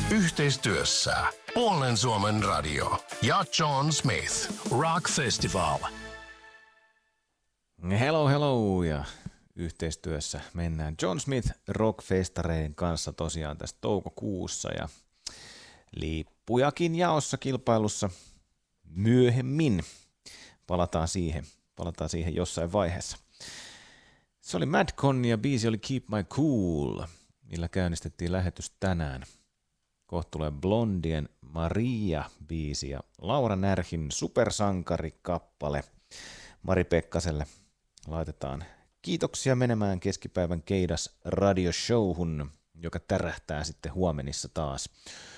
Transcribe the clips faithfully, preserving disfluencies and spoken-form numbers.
Yhteistyössä Puolen Suomen radio ja John Smith Rock Festival. Hello, hello ja yhteistyössä mennään John Smith Rockfestareiden kanssa tosiaan tässä toukokuussa ja lippujakin jaossa kilpailussa myöhemmin. Palataan siihen, palataan siihen jossain vaiheessa. Se oli Madcon ja biisi oli Keep My Cool, millä käynnistettiin lähetys tänään. Kohta tulee Blondien Maria-biisi ja Laura Närhin supersankarikappale Mari Pekkaselle. Laitetaan kiitoksia menemään keskipäivän Keidas radioshowhun, joka tärähtää sitten huomenissa taas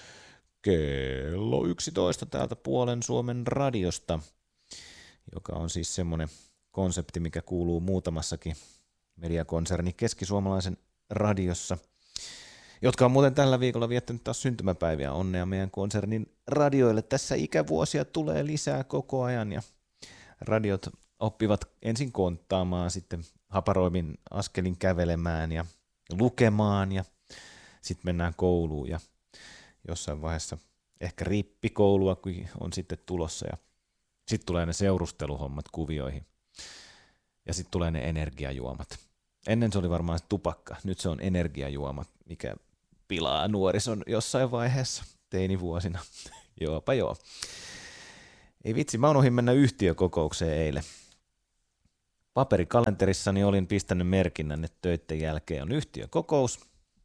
kello yksitoista täältä Puolen Suomen radiosta, joka on siis semmoinen konsepti, mikä kuuluu muutamassakin mediakonserni keskisuomalaisen radiossa, jotka on muuten tällä viikolla viettänyt taas syntymäpäiviä. Onnea meidän konsernin radioille. Tässä ikävuosia tulee lisää koko ajan ja radiot oppivat ensin konttaamaan, sitten haparoimin askelin kävelemään ja lukemaan ja sitten mennään kouluun ja jossain vaiheessa ehkä rippikoulua kun on sitten tulossa ja sitten tulee ne seurusteluhommat kuvioihin ja sitten tulee ne energiajuomat. Ennen se oli varmaan tupakka, nyt se on energiajuomat, mikä pilaa nuorison jossain vaiheessa teinivuosina. Joopa joo. Ei vitsi, mä unohdin mennä yhtiökokoukseen eilen. Paperikalenterissani olin pistänyt merkinnän, että töiden jälkeen on yhtiökokous.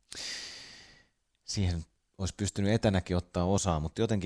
Siihen olisi pystynyt etänäkin ottaa osaa, mutta jotenkin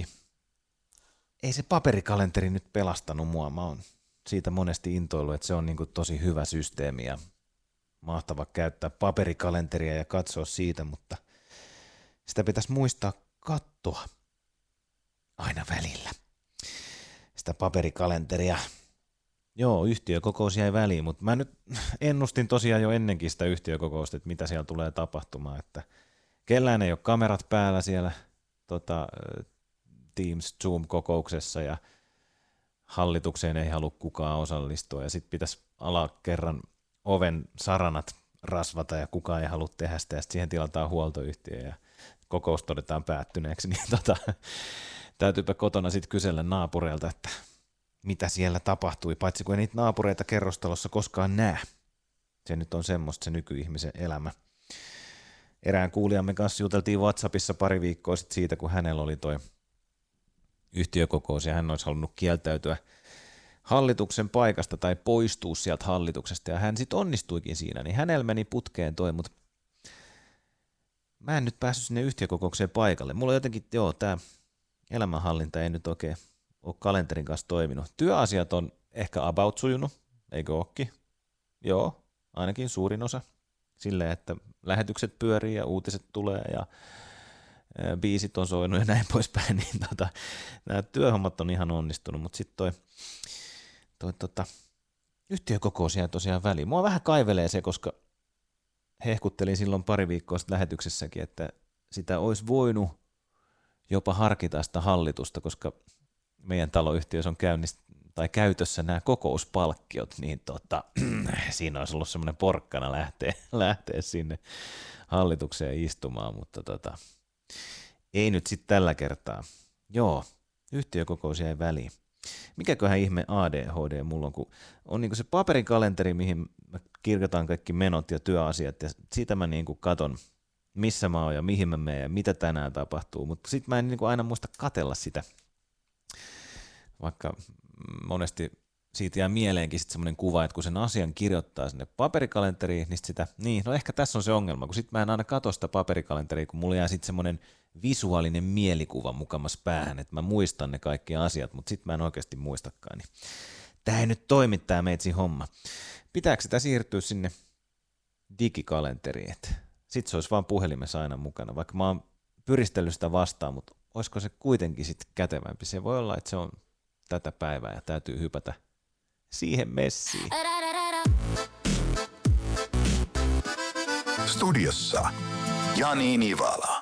ei se paperikalenteri nyt pelastanut mua. Mä oon siitä monesti intoillut, että se on niin kuin tosi hyvä systeemi ja mahtava käyttää paperikalenteria ja katsoa siitä, mutta sitä pitäisi muistaa katsoa aina välillä. Sitä paperikalenteria. Joo, yhtiökokous jäi väliin, mutta mä nyt ennustin tosiaan jo ennenkin sitä yhtiökokousta, että mitä siellä tulee tapahtumaan, että kellään ei ole kamerat päällä siellä tota, Teams Zoom-kokouksessa ja hallitukseen ei halua kukaan osallistua ja sitten pitäisi alakerran oven saranat rasvata ja kukaan ei halua tehdä sitä ja sitten siihen tilataan huoltoyhtiö ja kokous todetaan päättyneeksi, niin tota, täytyypä kotona sitten kysellä naapureilta, että mitä siellä tapahtui, paitsi kun ei niitä naapureita kerrostalossa koskaan näe. Se nyt on semmoista se nykyihmisen elämä. Erään kuulijamme kanssa juteltiin WhatsAppissa pari viikkoa sitten siitä, kun hänellä oli toi yhtiökokous ja hän olisi halunnut kieltäytyä hallituksen paikasta tai poistua sieltä hallituksesta ja hän sitten onnistuikin siinä, niin hänellä meni putkeen toi, mutta mä en nyt päässyt sinne yhtiökokoukseen paikalle. Mulla jotenkin, joo, tää elämänhallinta ei nyt oikein ole kalenterin kanssa toiminut. Työasiat on ehkä about sujunut, eikö ookin? Joo, ainakin suurin osa. Silleen, että lähetykset pyörii ja uutiset tulee ja biisit on soinut ja näin poispäin, niin tota, nämä työhommat on ihan onnistunut, mutta sitten toi, toi tota, yhtiökokous jäi tosiaan väliin. Mua vähän kaivelee se, koska hehkuttelin silloin pari viikkoa sitten lähetyksessäkin, että sitä olisi voinut jopa harkita sitä hallitusta, koska meidän taloyhtiössä on käynnist, tai käytössä nämä kokouspalkkiot, niin tota, siinä olisi ollut semmoinen porkkana lähteä, lähteä sinne hallitukseen istumaan, mutta tota, ei nyt sitten tällä kertaa. Joo, yhtiökokous jäi väliin. Mikäköhän ihme A D H D mulla on, kun on niinku se paperikalenteri, mihin mä kirjoitan kaikki menot ja työasiat, ja siitä mä niinku katon, missä mä oon ja mihin mä menen ja mitä tänään tapahtuu, mutta sitten mä en niinku aina muista katella sitä, vaikka monesti siitä jää mieleenkin sitten semmoinen kuva, että kun sen asian kirjoittaa sinne paperikalenteriin, niin sitä, niin no ehkä tässä on se ongelma, kun sitten mä en aina katso sitä paperikalenteria, kun mulla jää sitten semmoinen visuaalinen mielikuva mukamas päähän, että mä muistan ne kaikki asiat, mutta sitten mä en oikeasti muistakaan, niin tää ei nyt toimi tää meitsi homma. Pitääkö sitä siirtyä sinne digikalenteriin, että sitten se olisi vaan puhelimessa aina mukana, vaikka mä oon pyristellyt sitä vastaan, mutta olisiko se kuitenkin sitten kätevämpi? Se voi olla, että se on tätä päivää ja täytyy hypätä siihen messiin. Studiossa Jani Nivala.